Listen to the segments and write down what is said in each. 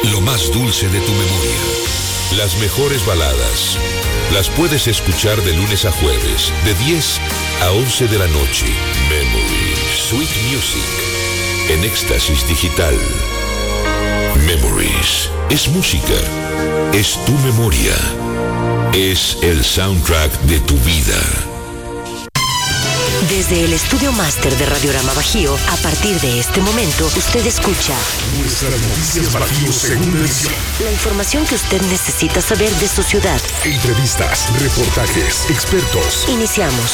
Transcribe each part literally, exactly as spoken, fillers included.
lo más dulce de tu memoria. Las mejores baladas las puedes escuchar de lunes a jueves, de diez a once de la noche. Memory, Sweet Music, en Éxtasis Digital. Memories, es música, es tu memoria, es el soundtrack de tu vida. Desde el estudio máster de Radiorama Bajío, a partir de este momento, usted escucha Nuestras Noticias Bajío, segunda edición. La información que usted necesita saber de su ciudad. Entrevistas, reportajes, expertos. Iniciamos.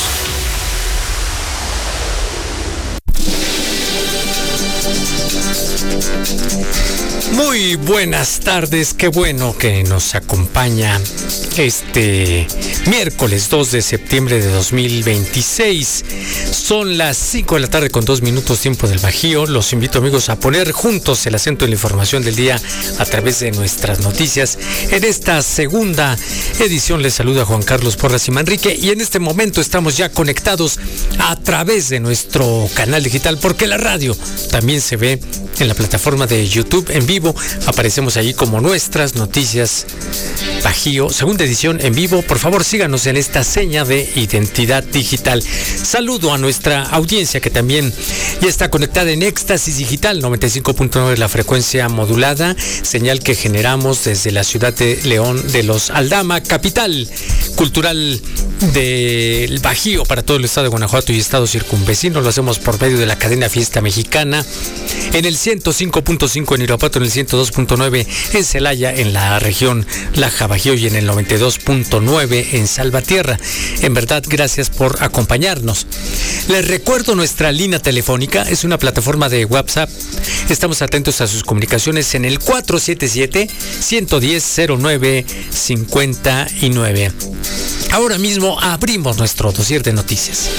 Muy buenas tardes, qué bueno que nos acompaña este miércoles dos de septiembre de dos mil veintiséis. Son las cinco de la tarde con dos minutos tiempo del Bajío. Los invito, amigos, a poner juntos el acento en la información del día a través de nuestras noticias. En esta segunda edición les saluda Juan Carlos Porras y Manrique, y en este momento estamos ya conectados a través de nuestro canal digital, porque la radio también se ve en la plataforma de YouTube en vivo. Aparecemos allí como Nuestras Noticias Bajío, segunda edición en vivo. Por favor, síganos en esta seña de identidad digital. Saludo a nuestra audiencia que también ya está conectada en Éxtasis Digital noventa y cinco punto nueve, la frecuencia modulada, señal que generamos desde la ciudad de León de los Aldama, capital cultural del Bajío para todo el estado de Guanajuato y estados circunvecinos. Lo hacemos por medio de la cadena Fiesta Mexicana, en el ciento cinco punto cinco en Irapuato, en el ciento dos punto nueve en Celaya, en la región Laja Bajío, y en el noventa y dos punto nueve en Salvatierra. En verdad, gracias por acompañarnos. Les recuerdo nuestra línea telefónica, es una plataforma de WhatsApp. Estamos atentos a sus comunicaciones en el cuatro siete siete, uno uno cero, cero nueve cinco nueve. Ahora mismo abrimos nuestro dossier de noticias.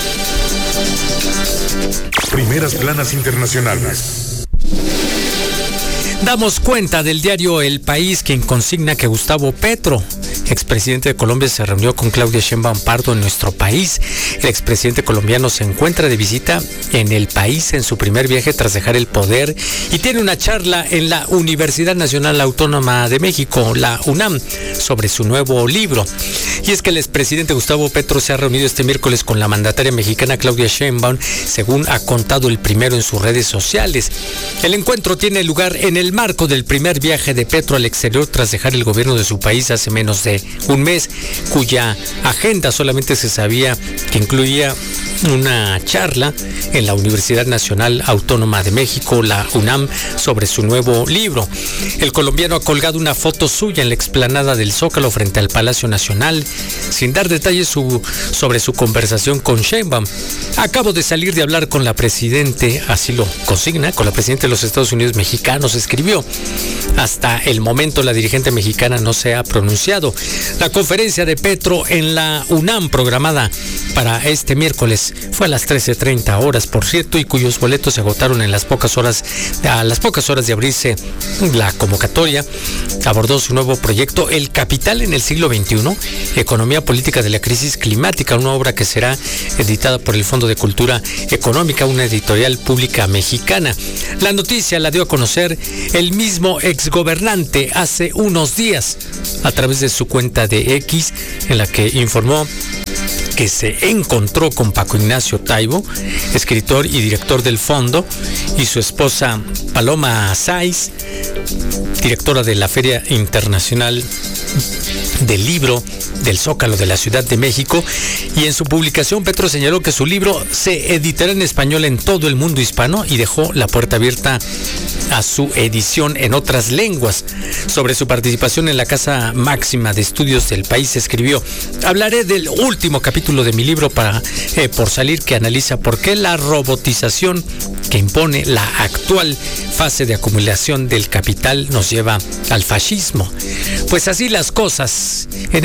Primeras planas internacionales. Damos cuenta del diario El País, quien consigna que Gustavo Petro, expresidente de Colombia, se reunió con Claudia Sheinbaum Pardo en nuestro país. El expresidente colombiano se encuentra de visita en el país en su primer viaje tras dejar el poder, y tiene una charla en la Universidad Nacional Autónoma de México, la UNAM, sobre su nuevo libro. Y es que el expresidente Gustavo Petro se ha reunido este miércoles con la mandataria mexicana Claudia Sheinbaum, según ha contado el primero en sus redes sociales. El encuentro tiene lugar en el marco del primer viaje de Petro al exterior tras dejar el gobierno de su país hace menos de un mes, cuya agenda solamente se sabía que incluía una charla en la Universidad Nacional Autónoma de México, la UNAM, sobre su nuevo libro. El colombiano ha colgado una foto suya en la explanada del Zócalo frente al Palacio Nacional, sin dar detalles su, sobre su conversación con Sheinbaum. Acabo de salir de hablar con la presidente, así lo consigna, con la presidenta de los Estados Unidos mexicanos, escribió. Hasta el momento la dirigente mexicana no se ha pronunciado. La conferencia de Petro en la UNAM, programada para este miércoles, fue a las trece treinta horas, por cierto, y cuyos boletos se agotaron en las pocas horas, a las pocas horas de abrirse la convocatoria. Abordó su nuevo proyecto, El Capital en el siglo veintiuno, Economía Política de la Crisis Climática, una obra que será editada por el Fondo de Cultura Económica, una editorial pública mexicana. La noticia la dio a conocer el mismo exgobernante hace unos días a través de su cuenta de X, en la que informó que se encontró con Paco Ignacio Taibo, escritor y director del fondo, y su esposa Paloma Sáiz, directora de la Feria Internacional del Libro del Zócalo de la Ciudad de México. Y en su publicación, Petro señaló que su libro se editará en español en todo el mundo hispano y dejó la puerta abierta a su edición en otras lenguas. Sobre su participación en la Casa Máxima de Estudios del País, escribió: hablaré del último capítulo de mi libro para eh, por salir, que analiza por qué la robotización que impone la actual fase de acumulación del capital nos lleva al fascismo. Pues así las cosas en este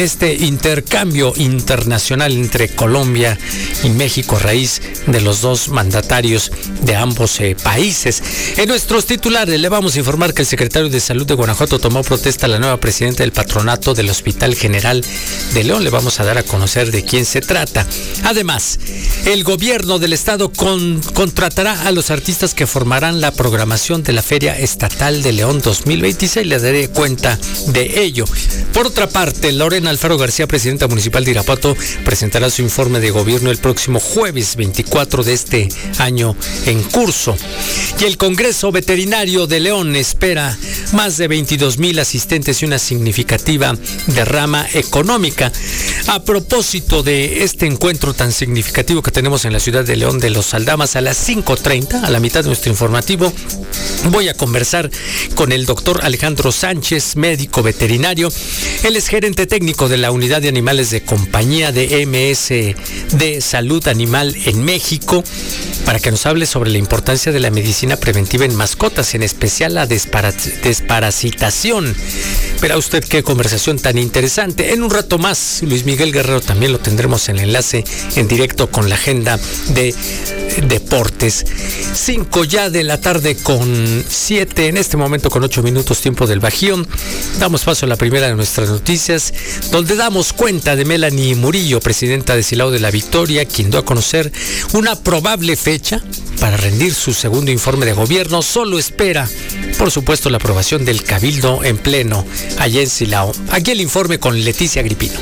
intercambio internacional entre Colombia y México a raíz de los dos mandatarios de ambos eh, países. En nuestros titulares le vamos a informar que el secretario de Salud de Guanajuato tomó protesta a la nueva presidenta del patronato del Hospital General de León. Le vamos a dar a conocer de quién se trata. Además, el gobierno del estado con, contratará a los artistas que formarán la programación de la Feria Estatal de León dos mil veintiséis. Le daré cuenta de ello. Por otra parte, Lorena Alfaro García, presidenta municipal de Irapuato, presentará su informe de gobierno el próximo jueves veinticuatro de este año en curso. Y el Congreso Veterinario de León espera más de veintidós mil asistentes y una significativa derrama económica. A propósito de este encuentro tan significativo que tenemos en la ciudad de León de los Aldamas, a las cinco treinta, a la mitad de nuestro informativo, voy a conversar con el doctor Alejandro Sánchez, médico veterinario. Él es gerente técnico de la Unidad de Animales de Compañía de M S D Salud Animal en México, para que nos hable sobre la importancia de la medicina preventiva en mascotas, en especial la despara- desparasitación. Verá usted qué conversación tan interesante. En un rato más, Luis Miguel Guerrero también lo tendremos en el enlace en directo con la agenda de deportes. Cinco ya de la tarde con siete, en este momento con ocho minutos tiempo del Bajío. Damos paso a la primera de nuestras noticias, donde damos cuenta de Melanie Murillo, presidenta de Silao de la Victoria, quien dio a conocer una probable fecha para rendir su segundo informe de gobierno. Solo espera, por supuesto, la aprobación del Cabildo en pleno allá en Silao. Aquí el informe con Leticia Agripino.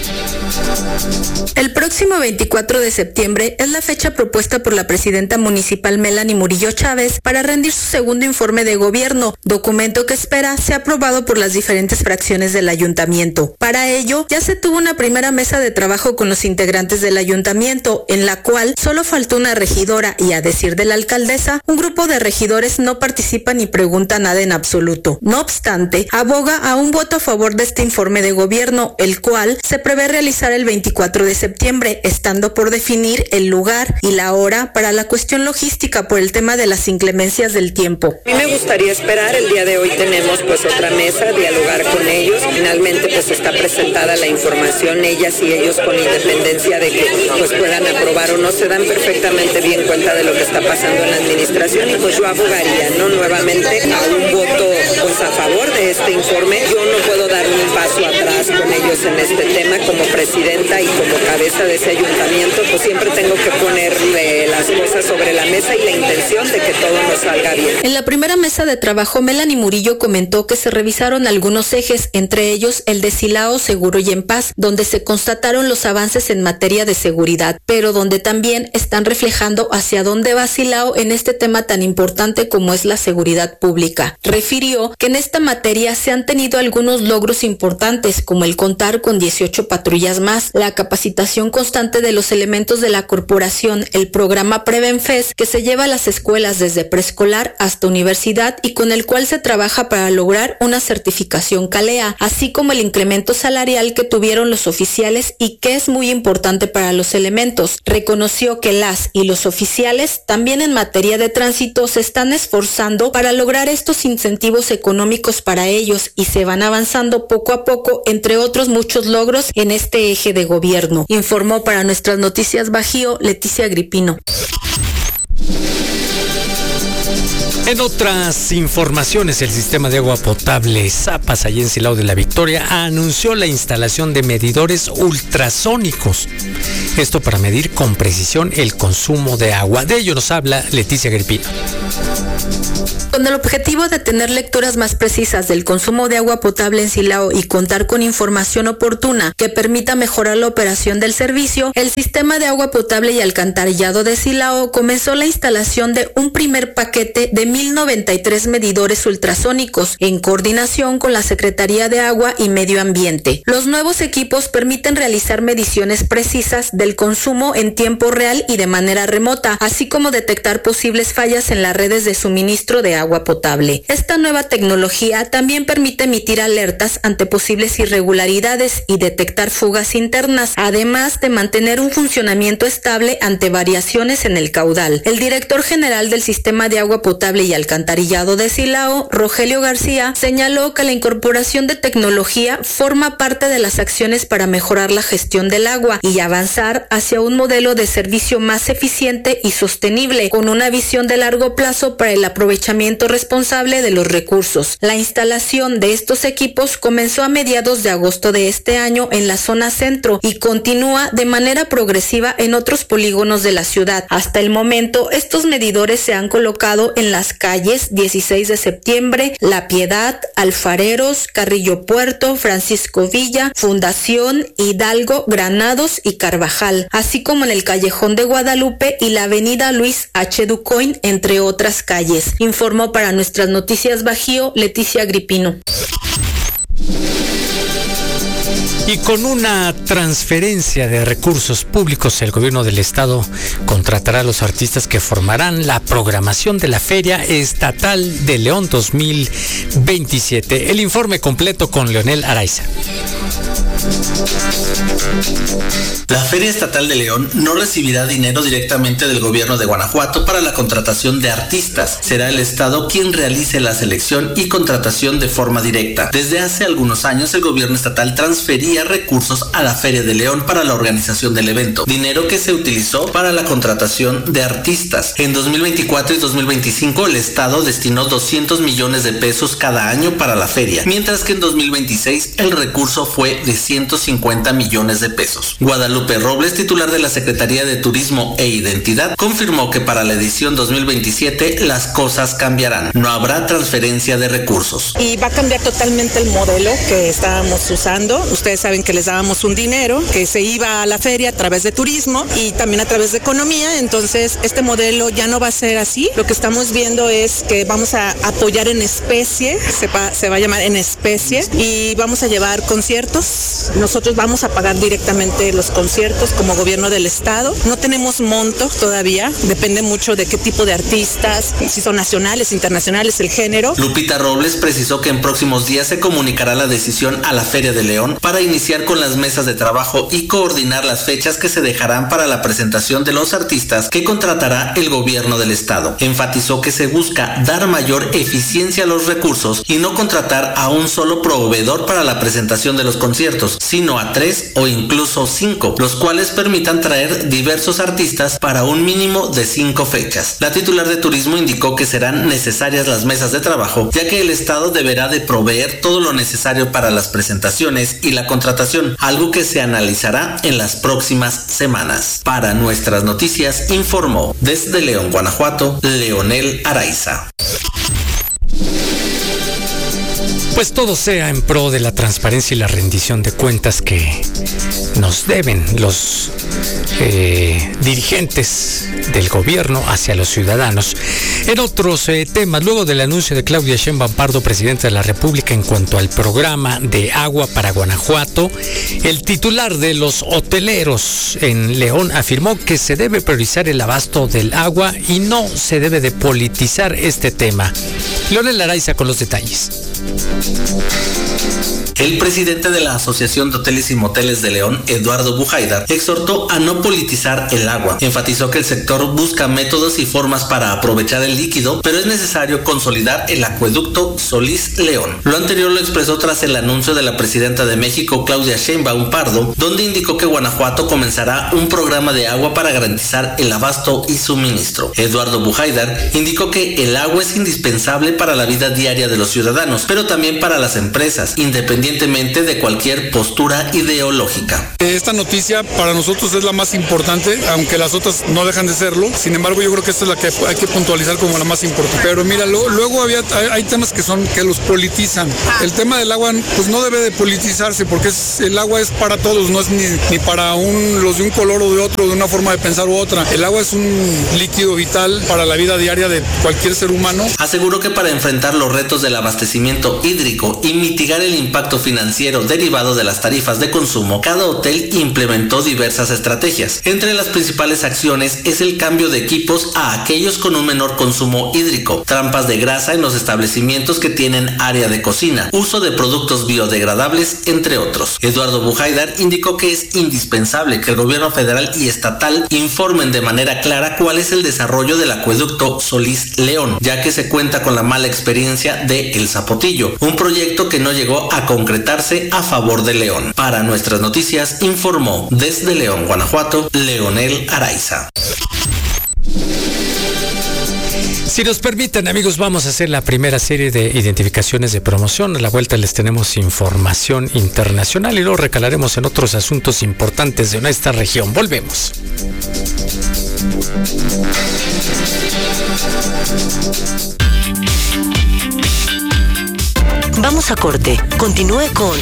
El próximo veinticuatro de septiembre es la fecha propuesta por la presidenta municipal Melanie Murillo Chávez para rendir su segundo informe de gobierno, documento que espera sea aprobado por las diferentes fracciones del ayuntamiento. Para ello, ya se tuvo una primera mesa de trabajo con los integrantes del ayuntamiento, en la cual solo faltó una regidora y, a decir de la alcaldesa, un grupo de regidores no participa ni pregunta nada en absoluto. No obstante, aboga a un voto a favor de este informe de gobierno, el cual se prevé realizar el veinticuatro de septiembre, estando por definir el lugar y la hora para la cuestión logística por el tema de las inclemencias del tiempo. A mí me gustaría esperar, el día de hoy tenemos pues otra mesa, dialogar con ellos, finalmente pues está presentada la información, ellas y ellos con independencia de que pues puedan aprobar o no, se dan perfectamente bien cuenta de lo que está pasando en la administración y pues yo abogaría, ¿no? Nuevamente a un voto pues a favor de este informe. Yo no puedo dar un paso atrás con ellos en este tema como presidenta y como cabeza de ese ayuntamiento, pues siempre tengo que ponerle las cosas sobre la mesa y la intención de que todo nos salga bien. En la primera mesa de trabajo, Melanie Murillo comentó que se revisaron algunos ejes, entre ellos el de Silao Seguro y en Paz, donde se constataron los avances en materia de seguridad, pero donde también están reflejando hacia dónde va Silao en este tema tan importante como es la seguridad pública. Refirió que en esta materia se han tenido algunos logros importantes, como el contar con dieciocho patrullas más, la capacitación constante de los elementos de la corporación, el programa PrevenFes, que se lleva a las escuelas desde preescolar hasta universidad y con el cual se trabaja para lograr una certificación CALEA, así como el incremento salarial que tuvieron los oficiales y que es muy importante para los elementos. Reconoció que las y los oficiales también en materia de tránsito se están esforzando para lograr estos incentivos económicos para ellos y se van avanzando poco a poco, entre otros muchos logros en este eje de gobierno. Informó para Nuestras Noticias Bajío, Leticia Agripino. En otras informaciones, el sistema de agua potable Zapas, allí en Silao de la Victoria, anunció la instalación de medidores ultrasónicos. Esto para medir con precisión el consumo de agua. De ello nos habla Leticia Agripino. Con el objetivo de tener lecturas más precisas del consumo de agua potable en Silao y contar con información oportuna que permita mejorar la operación del servicio, el sistema de agua potable y alcantarillado de Silao comenzó la instalación de un primer paquete de mil noventa y tres medidores ultrasónicos en coordinación con la Secretaría de Agua y Medio Ambiente. Los nuevos equipos permiten realizar mediciones precisas del consumo en tiempo real y de manera remota, así como detectar posibles fallas en las redes de suministro de agua agua potable. Esta nueva tecnología también permite emitir alertas ante posibles irregularidades y detectar fugas internas, además de mantener un funcionamiento estable ante variaciones en el caudal. El director general del Sistema de Agua Potable potable y alcantarillado de Silao, Rogelio García, señaló que la incorporación de tecnología forma parte de las acciones para mejorar la gestión del agua y avanzar hacia un modelo de servicio más eficiente y sostenible, con una visión de largo plazo para el aprovechamiento responsable de los recursos. La instalación de estos equipos comenzó a mediados de agosto de este año en la zona centro y continúa de manera progresiva en otros polígonos de la ciudad. Hasta el momento, estos medidores se han colocado en las calles dieciséis de septiembre, La Piedad, Alfareros, Carrillo Puerto, Francisco Villa, Fundación, Hidalgo, Granados y Carvajal, así como en el Callejón de Guadalupe y la avenida Luis H. Ducoin, entre otras calles. Informó para Nuestras Noticias Bajío, Leticia Agripino. Y con una transferencia de recursos públicos, el gobierno del estado contratará a los artistas que formarán la programación de la Feria Estatal de León dos mil veintisiete. El informe completo con Leonel Araiza. La Feria Estatal de León no recibirá dinero directamente del gobierno de Guanajuato para la contratación de artistas. Será el estado quien realice la selección y contratación de forma directa. Desde hace algunos años, el gobierno estatal transfería recursos a la Feria de León para la organización del evento, dinero que se utilizó para la contratación de artistas. En dos mil veinticuatro y dos mil veinticinco, el estado destinó doscientos millones de pesos cada año para la feria, mientras que en dos mil veintiséis el recurso fue de ciento cincuenta millones de pesos. Guadalupe Robles, titular de la Secretaría de Turismo e Identidad, confirmó que para la edición dos mil veintisiete las cosas cambiarán. No habrá transferencia de recursos. Y va a cambiar totalmente el modelo que estábamos usando. Ustedes saben que les dábamos un dinero que se iba a la feria a través de turismo y también a través de economía. Entonces, este modelo ya no va a ser así. Lo que estamos viendo es que vamos a apoyar en especie, se va, se va a llamar en especie, y vamos a llevar conciertos. Nosotros vamos a pagar directamente los conciertos como gobierno del estado. No tenemos montos todavía, depende mucho de qué tipo de artistas, si son nacionales, internacionales, el género. Lupita Robles precisó que en próximos días se comunicará la decisión a la Feria de León para iniciar con las mesas de trabajo y coordinar las fechas que se dejarán para la presentación de los artistas que contratará el gobierno del estado. Enfatizó que se busca dar mayor eficiencia a los recursos y no contratar a un solo proveedor para la presentación de los conciertos, sino a tres o incluso cinco, los cuales permitan traer diversos artistas para un mínimo de cinco fechas. La titular de Turismo indicó que serán necesarias las mesas de trabajo, ya que el estado deberá de proveer todo lo necesario para las presentaciones y la contratación, algo que se analizará en las próximas semanas. Para Nuestras Noticias informó desde León, Guanajuato, Leonel Araiza. Pues todo sea en pro de la transparencia y la rendición de cuentas que nos deben los eh, dirigentes del gobierno hacia los ciudadanos. En otros eh, temas, luego del anuncio de Claudia Sheinbaum Pardo, presidenta de la República, en cuanto al programa de agua para Guanajuato, el titular de los hoteleros en León afirmó que se debe priorizar el abasto del agua y no se debe de politizar este tema. Leonel Araiza con los detalles. El presidente de la Asociación de Hoteles y Moteles de León, Eduardo Bujaida, exhortó a no politizar el agua. Enfatizó que el sector busca métodos y formas para aprovechar el líquido, pero es necesario consolidar el acueducto Solís-León. Lo anterior lo expresó tras el anuncio de la presidenta de México, Claudia Sheinbaum Pardo, donde indicó que Guanajuato comenzará un programa de agua para garantizar el abasto y suministro. Eduardo Bujaida indicó que el agua es indispensable para la vida diaria de los ciudadanos, pero también para las empresas, independientemente de cualquier postura ideológica. Esta noticia para nosotros es la más importante, aunque las otras no dejan de serlo. Sin embargo, yo creo que esta es la que hay que puntualizar como la más importante. Pero mira, lo, luego había, hay, hay temas que son que los politizan. El tema del agua pues no debe de politizarse, porque es, el agua es para todos, no es ni, ni para un, los de un color o de otro, de una forma de pensar u otra. El agua es un líquido vital para la vida diaria de cualquier ser humano. Aseguró que para enfrentar los retos del abastecimiento hídrico y mitigar el impacto impacto financiero derivado de las tarifas de consumo, cada hotel implementó diversas estrategias. Entre las principales acciones es el cambio de equipos a aquellos con un menor consumo hídrico, trampas de grasa en los establecimientos que tienen área de cocina, uso de productos biodegradables, entre otros. Eduardo Bujaidar indicó que es indispensable que el gobierno federal y estatal informen de manera clara cuál es el desarrollo del acueducto Solís León, ya que se cuenta con la mala experiencia de El Zapotillo, un proyecto que no llegó a concretarse a favor de León. Para nuestras noticias informó desde León, Guanajuato, Leonel Araiza. Si nos permiten, amigos, vamos a hacer la primera serie de identificaciones de promoción. A la vuelta les tenemos información internacional y luego recalaremos en otros asuntos importantes de nuestra región. Volvemos. Vamos a corte. Continúe con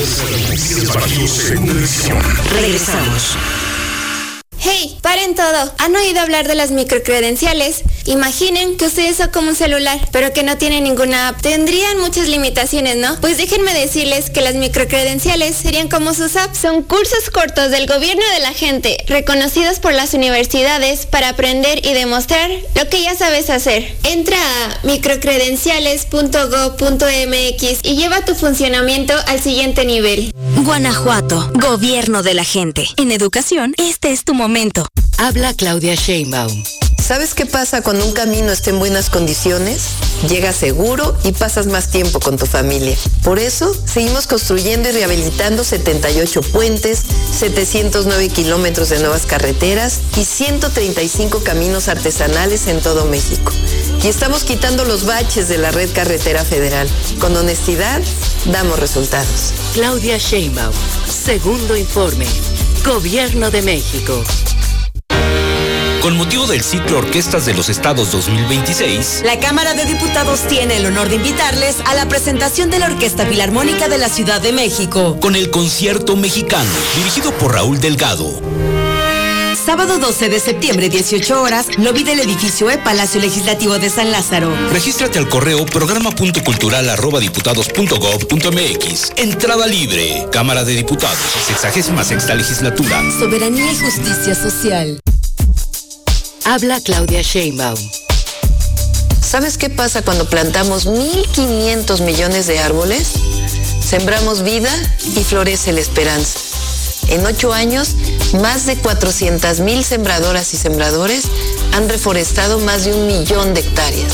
Regresamos. ¡Hey! ¡Paren todo! ¿Han oído hablar de las microcredenciales? Imaginen que ustedes son como un celular, pero que no tienen ninguna app. Tendrían muchas limitaciones, ¿no? Pues déjenme decirles que las microcredenciales serían como sus apps. Son cursos cortos del gobierno de la gente, reconocidos por las universidades para aprender y demostrar lo que ya sabes hacer. Entra a microcredenciales punto gob punto mx y lleva tu funcionamiento al siguiente nivel. Guanajuato, gobierno de la gente. En educación, este es tu momento. Habla Claudia Sheinbaum. ¿Sabes qué pasa cuando un camino está en buenas condiciones? Llegas seguro y pasas más tiempo con tu familia. Por eso, seguimos construyendo y rehabilitando setenta y ocho puentes, setecientos nueve kilómetros de nuevas carreteras y ciento treinta y cinco caminos artesanales en todo México. Y estamos quitando los baches de la red carretera federal. Con honestidad, damos resultados. Claudia Sheinbaum, segundo informe. Gobierno de México. Con motivo del ciclo Orquestas de los Estados dos mil veintiséis, la Cámara de Diputados tiene el honor de invitarles a la presentación de la Orquesta Filarmónica de la Ciudad de México, con el Concierto Mexicano, dirigido por Raúl Delgado. Sábado doce de septiembre, dieciocho horas, lobby del edificio E, Palacio Legislativo de San Lázaro. Regístrate al correo programa punto cultural arroba diputados punto gob punto mx. Entrada libre. Cámara de Diputados, sexagésima sexta legislatura. Soberanía y justicia social. Habla Claudia Sheinbaum. ¿Sabes qué pasa cuando plantamos mil quinientos millones de árboles? Sembramos vida y florece la esperanza. En ocho años, más de cuatrocientas mil sembradoras y sembradores han reforestado más de un millón de hectáreas.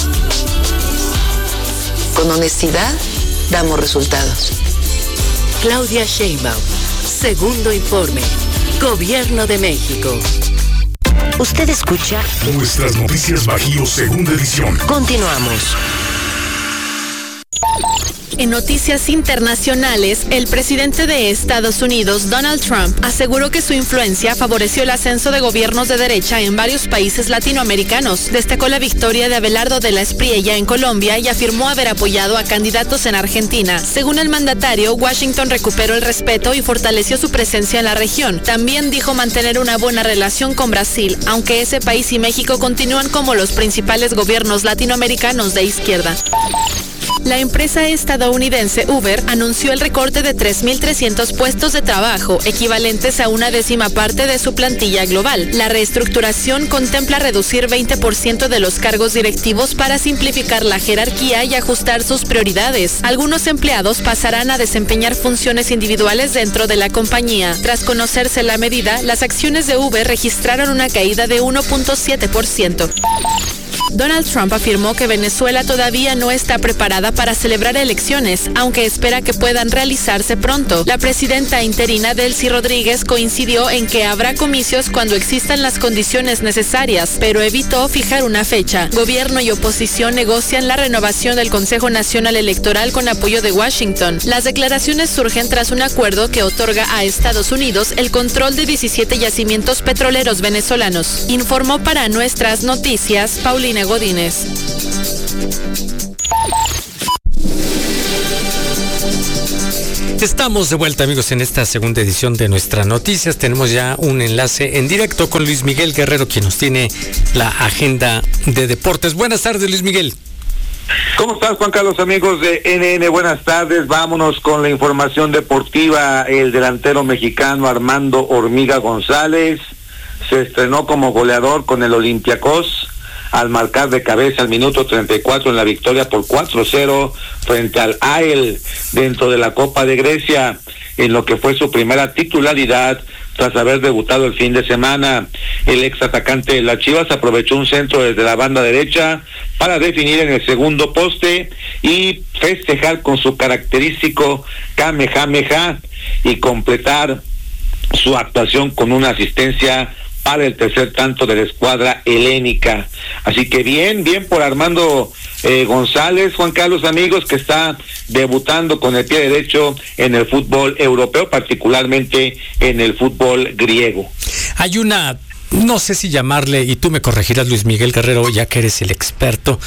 Con honestidad, damos resultados. Claudia Sheinbaum, segundo informe. Gobierno de México. Usted escucha Nuestras Noticias Bajío, segunda edición. Continuamos. En noticias internacionales, el presidente de Estados Unidos, Donald Trump, aseguró que su influencia favoreció el ascenso de gobiernos de derecha en varios países latinoamericanos. Destacó la victoria de Abelardo de la Espriella en Colombia y afirmó haber apoyado a candidatos en Argentina. Según el mandatario, Washington recuperó el respeto y fortaleció su presencia en la región. También dijo mantener una buena relación con Brasil, aunque ese país y México continúan como los principales gobiernos latinoamericanos de izquierda. La empresa estadounidense Uber anunció el recorte de tres mil trescientos puestos de trabajo, equivalentes a una décima parte de su plantilla global. La reestructuración contempla reducir veinte por ciento de los cargos directivos para simplificar la jerarquía y ajustar sus prioridades. Algunos empleados pasarán a desempeñar funciones individuales dentro de la compañía. Tras conocerse la medida, las acciones de Uber registraron una caída de uno punto siete por ciento. Donald Trump afirmó que Venezuela todavía no está preparada para celebrar elecciones, aunque espera que puedan realizarse pronto. La presidenta interina Delcy Rodríguez coincidió en que habrá comicios cuando existan las condiciones necesarias, pero evitó fijar una fecha. Gobierno y oposición negocian la renovación del Consejo Nacional Electoral con apoyo de Washington. Las declaraciones surgen tras un acuerdo que otorga a Estados Unidos el control de diecisiete yacimientos petroleros venezolanos. Informó para Nuestras Noticias Paulina Godínez. Estamos de vuelta, amigos, en esta segunda edición de Nuestras Noticias. Tenemos ya un enlace en directo con Luis Miguel Guerrero, quien nos tiene la agenda de deportes. Buenas tardes, Luis Miguel. ¿Cómo estás, Juan Carlos, amigos de N N? Buenas tardes, vámonos con la información deportiva. El delantero mexicano Armando Hormiga González se estrenó como goleador con el Olympiacos al marcar de cabeza al minuto treinta y cuatro en la victoria por cuatro cero frente al A E L dentro de la Copa de Grecia, en lo que fue su primera titularidad tras haber debutado el fin de semana. El ex atacante de las Chivas aprovechó un centro desde la banda derecha para definir en el segundo poste y festejar con su característico Kamehameha y completar su actuación con una asistencia para el tercer tanto de la escuadra helénica. Así que bien, bien por Armando eh, González, Juan Carlos, amigos, que está debutando con el pie derecho en el fútbol europeo, particularmente en el fútbol griego. Hay una, no sé si llamarle, y tú me corregirás, Luis Miguel Guerrero, ya que eres el experto,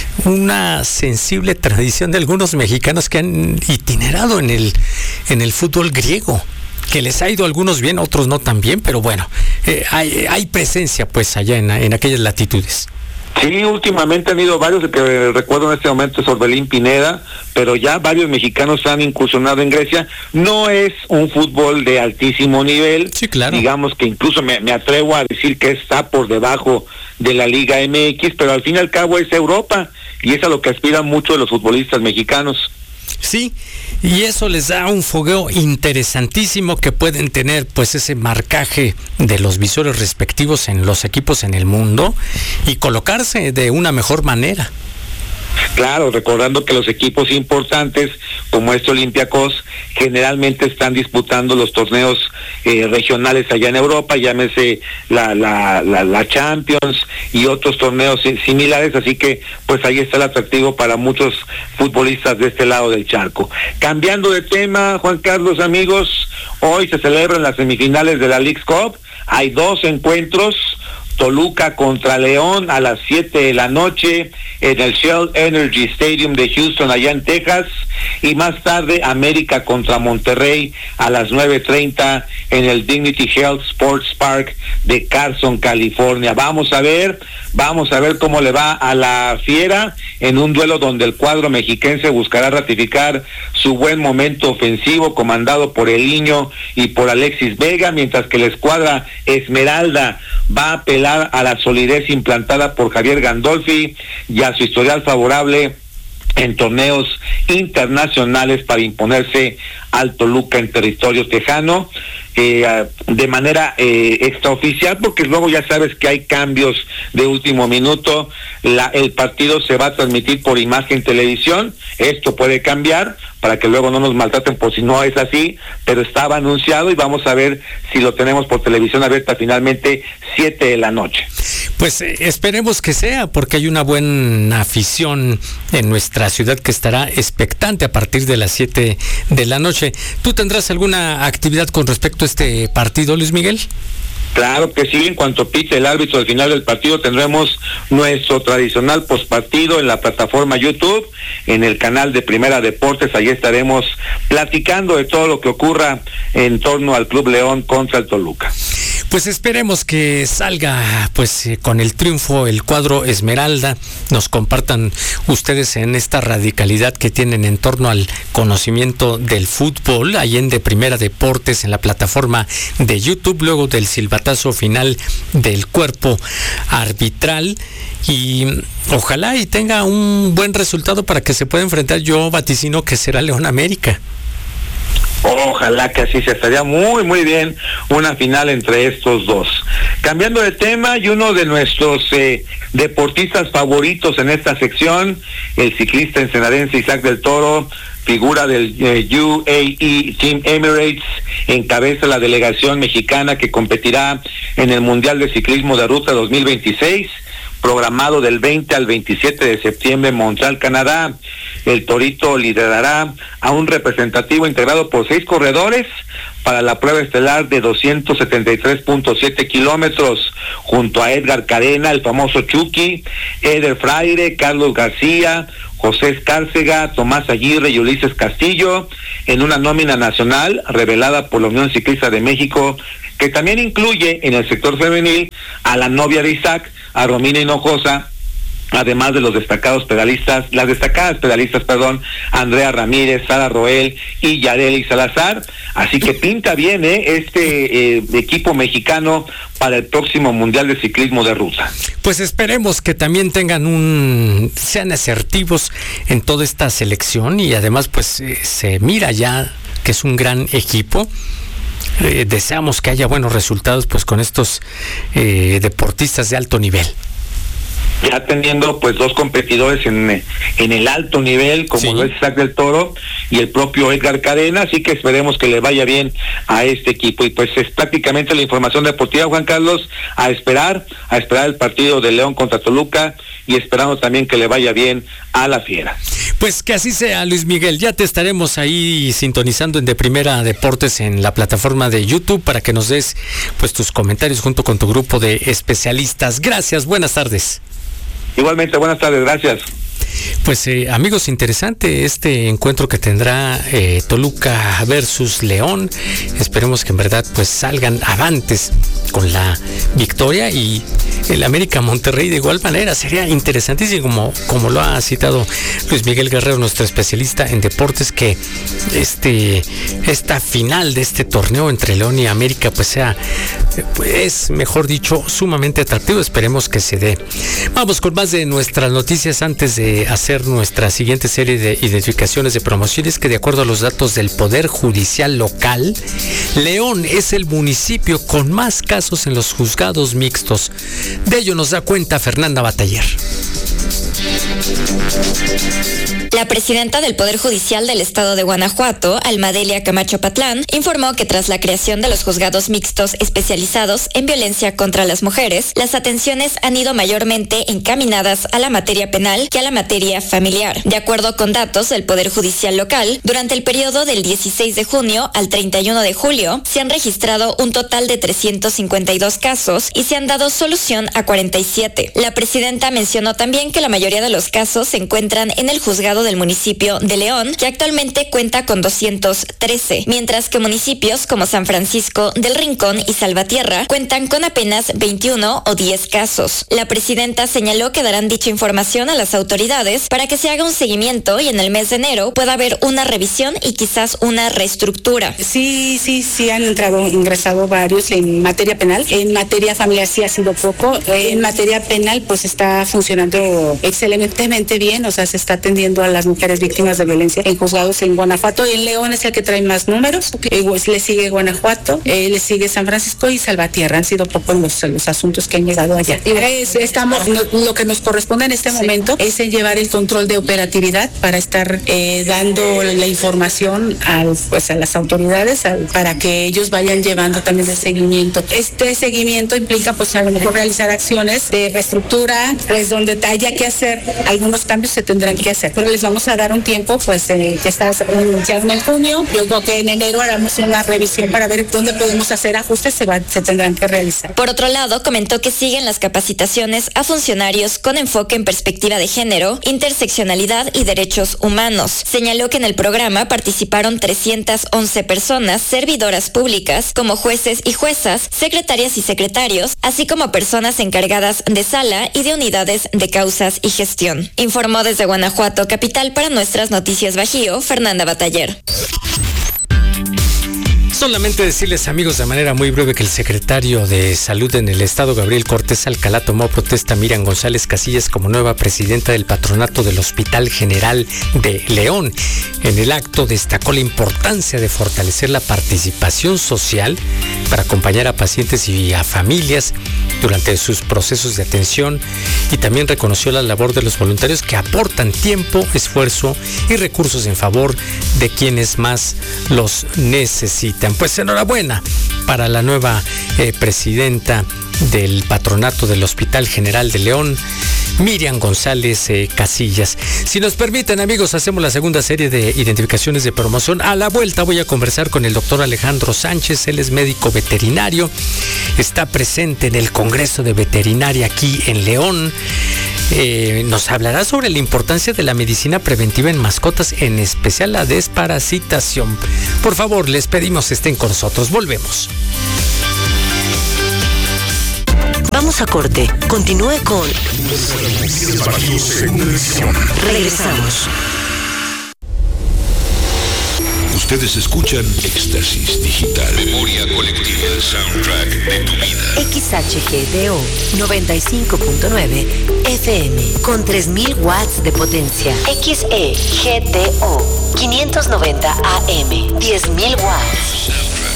una sensible tradición de algunos mexicanos que han itinerado en el, en el fútbol griego, que les ha ido a algunos bien, otros no tan bien, pero bueno, eh, hay, hay presencia pues allá en, en aquellas latitudes. Sí, últimamente han ido varios, el que recuerdo en este momento es Orbelín Pineda, pero ya varios mexicanos han incursionado en Grecia. No es un fútbol de altísimo nivel, sí, claro. Digamos que incluso me, me atrevo a decir que está por debajo de la Liga M X, pero al fin y al cabo es Europa, y es a lo que aspiran muchos de los futbolistas mexicanos. Sí, y eso les da un fogueo interesantísimo que pueden tener pues ese marcaje de los visores respectivos en los equipos en el mundo y colocarse de una mejor manera. Claro, recordando que los equipos importantes como este Olympiacos generalmente están disputando los torneos eh, regionales allá en Europa, llámese la, la, la, la Champions y otros torneos similares, así que pues ahí está el atractivo para muchos futbolistas de este lado del charco. Cambiando de tema, Juan Carlos, amigos, hoy se celebran las semifinales de la Leagues Cup, hay dos encuentros. Toluca contra León a las siete de la noche en el Shell Energy Stadium de Houston, allá en Texas, y más tarde América contra Monterrey a las nueve treinta en el Dignity Health Sports Park de Carson, California. Vamos a ver, vamos a ver cómo le va a la Fiera en un duelo donde el cuadro mexiquense buscará ratificar su buen momento ofensivo comandado por Eliño y por Alexis Vega, mientras que la escuadra Esmeralda va a apelar a la solidez implantada por Javier Gandolfi y a su historial favorable en torneos internacionales para imponerse al Toluca en territorio tejano, eh, de manera eh, extraoficial, porque luego ya sabes que hay cambios de último minuto. La, el partido se va a transmitir por imagen televisión, esto puede cambiar para que luego no nos maltraten por si no es así, pero estaba anunciado y vamos a ver si lo tenemos por televisión abierta finalmente siete de la noche. Pues eh, esperemos que sea, porque hay una buena afición en nuestra ciudad que estará expectante a partir de las siete de la noche. ¿Tú tendrás alguna actividad con respecto a este partido, Luis Miguel? Claro que sí, en cuanto pite el árbitro al final del partido tendremos nuestro tradicional postpartido en la plataforma YouTube, en el canal de Primera Deportes. Ahí estaremos platicando de todo lo que ocurra en torno al Club León contra el Toluca. Pues esperemos que salga pues eh, con el triunfo el cuadro Esmeralda, nos compartan ustedes en esta radicalidad que tienen en torno al conocimiento del fútbol, ahí en de Primera Deportes, en la plataforma de YouTube, luego del silbatazo final del cuerpo arbitral, y ojalá y tenga un buen resultado para que se pueda enfrentar. Yo vaticino que será León América. Ojalá que así se estaría muy muy bien una final entre estos dos. Cambiando de tema, y uno de nuestros eh, deportistas favoritos en esta sección, el ciclista ensenadense Isaac del Toro, figura del eh, U A E Team Emirates, encabeza la delegación mexicana que competirá en el Mundial de Ciclismo de Ruta dos mil veintiséis, programado del veinte al veintisiete de septiembre en Montreal, Canadá. El Torito liderará a un representativo integrado por seis corredores para la prueba estelar de doscientos setenta y tres punto siete kilómetros, junto a Edgar Cadena, el famoso Chucky, Eder Fraire, Carlos García, José Escárcega, Tomás Aguirre y Ulises Castillo, en una nómina nacional revelada por la Unión Ciclista de México, que también incluye en el sector femenil a la novia de Isaac, a Romina Hinojosa, además de los destacados pedalistas, las destacadas pedalistas, perdón, Andrea Ramírez, Sara Roel y Yareli Salazar. Así que pinta bien ¿eh? este eh, equipo mexicano para el próximo Mundial de Ciclismo de Ruta. Pues esperemos que también tengan un, sean asertivos en toda esta selección, y además pues eh, se mira ya que es un gran equipo. Eh, deseamos que haya buenos resultados pues con estos eh, deportistas de alto nivel. Ya teniendo pues dos competidores en, en el alto nivel, como sí. lo es Isaac del Toro y el propio Edgar Cadena, así que esperemos que le vaya bien a este equipo. Y pues es prácticamente la información deportiva, Juan Carlos, a esperar, a esperar el partido de León contra Toluca, y esperamos también que le vaya bien a la Fiera. Pues que así sea, Luis Miguel, ya te estaremos ahí sintonizando en De Primera Deportes en la plataforma de YouTube para que nos des pues tus comentarios junto con tu grupo de especialistas. Gracias, buenas tardes. Igualmente, buenas tardes, gracias. Pues eh, amigos, interesante este encuentro que tendrá eh, Toluca versus León. Esperemos que en verdad pues salgan avantes con la victoria, y el América Monterrey de igual manera. Sería interesantísimo, como, como lo ha citado Luis Miguel Guerrero, nuestro especialista en deportes, que este esta final de este torneo entre León y América pues sea, pues mejor dicho, sumamente atractivo. Esperemos que se dé. Vamos con más de nuestras noticias antes de hacer nuestra siguiente serie de identificaciones de promociones, que de acuerdo a los datos del Poder Judicial local, León es el municipio con más casos en los juzgados mixtos. De ello nos da cuenta Fernanda Bataller. La presidenta del Poder Judicial del Estado de Guanajuato, Almadelia Camacho Patlán, informó que tras la creación de los juzgados mixtos especializados en violencia contra las mujeres, las atenciones han ido mayormente encaminadas a la materia penal que a la materia familiar. De acuerdo con datos del Poder Judicial local, durante el periodo del dieciséis de junio al treinta y uno de julio, se han registrado un total de trescientos cincuenta y dos casos y se han dado solución a cuarenta y siete. La presidenta mencionó también que la mayoría de los casos se encuentran en el juzgado del municipio de León, que actualmente cuenta con doscientos trece, mientras que municipios como San Francisco del Rincón y Salvatierra cuentan con apenas veintiuno o diez casos. La presidenta señaló que darán dicha información a las autoridades para que se haga un seguimiento y en el mes de enero pueda haber una revisión y quizás una reestructura. Sí, sí, sí han entrado, ingresado varios en materia penal. En materia familiar sí ha sido poco. En materia penal pues está funcionando excelentemente bien, o sea, se está atendiendo a las mujeres víctimas de violencia en juzgados en Guanajuato, y en León es el que trae más números. Eh, pues, le sigue Guanajuato, eh, le sigue San Francisco y Salvatierra. Han sido pocos los, los asuntos que han llegado allá. Es, estamos, no, lo que nos corresponde en este momento sí. es en llevar el control de operatividad para estar eh, dando la información al, pues, a las autoridades al, para que ellos vayan llevando también el seguimiento. Este seguimiento implica pues a lo mejor realizar acciones de reestructura, pues donde haya que hacer algunos cambios se tendrán que hacer, pero les vamos a dar un tiempo, pues eh, que está iniciando en junio. Yo creo que en enero haremos una revisión para ver dónde podemos hacer ajustes, se, va, se tendrán que realizar. Por otro lado, comentó que siguen las capacitaciones a funcionarios con enfoque en perspectiva de género, interseccionalidad y derechos humanos. Señaló que en el programa participaron trescientas once personas, servidoras públicas, como jueces y juezas, secretarias y secretarios, así como personas encargadas de sala y de unidades de causas y gestión. Informó desde Guanajuato capital para Nuestras Noticias Bajío, Fernanda Bataller. Solamente decirles, amigos, de manera muy breve, que el secretario de Salud en el Estado, Gabriel Cortés Alcalá, tomó a protesta a Miriam González Casillas como nueva presidenta del patronato del Hospital General de León. En el acto destacó la importancia de fortalecer la participación social para acompañar a pacientes y a familias durante sus procesos de atención, y también reconoció la labor de los voluntarios que aportan tiempo, esfuerzo y recursos en favor de quienes más los necesitan. Pues enhorabuena para la nueva eh, presidenta del patronato del Hospital General de León, Miriam González eh, Casillas. Si nos permiten, amigos, hacemos la segunda serie de identificaciones de promoción. A la vuelta voy a conversar con el doctor Alejandro Sánchez. Él es médico veterinario, está presente en el Congreso de Veterinaria aquí en León. Eh, nos hablará sobre la importancia de la medicina preventiva en mascotas, en especial la desparasitación. Por favor, les pedimos estén con nosotros. Volvemos. Vamos a corte. Continúe con Noticias Bajío, segunda edición. Regresamos. Ustedes escuchan Éxtasis Digital. Memoria colectiva. Soundtrack de tu vida. X H G D O noventa y cinco punto nueve F M con tres mil watts de potencia. X E G D O quinientos noventa A M diez mil watts.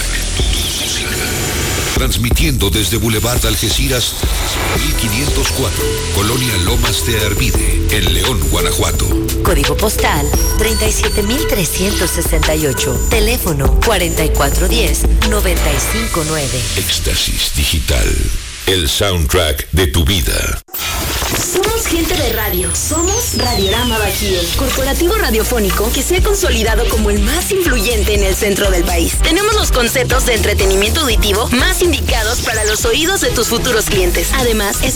Transmitiendo desde Boulevard Algeciras, mil quinientos cuatro, Colonia Lomas de Arvide, en León, Guanajuato. Código postal treinta y siete mil trescientos sesenta y ocho. Teléfono cuarenta y cuatro diez noventa y cinco nueve. Éxtasis Digital. El soundtrack de tu vida. Somos gente de radio. Somos Radiorama Bajío, corporativo radiofónico que se ha consolidado como el más influyente en el centro del país. Tenemos los conceptos de entretenimiento auditivo más indicados para los oídos de tus futuros clientes. Además,